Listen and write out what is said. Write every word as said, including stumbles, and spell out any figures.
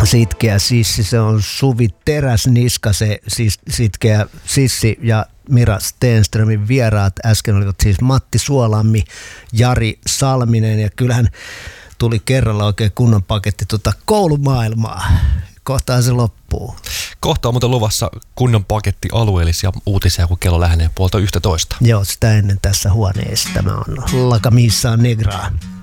Sitkeä sissi, se on Suvi Teräsniska, se siis sitkeä sissi ja Mira Stenströmin vieraat. Äsken olivat siis Matti Suolammi, Jari Salminen ja kyllähän tuli kerralla oikein kunnon paketti tuota koulumaailmaa. Kohtaan se loppuu. Kohta on muuten luvassa kunnon paketti alueellisia uutisia, kun kello lähenee puolta yhtä toista. Joo, sitä ennen tässä huoneessa. Tämä on La Camisa Negra.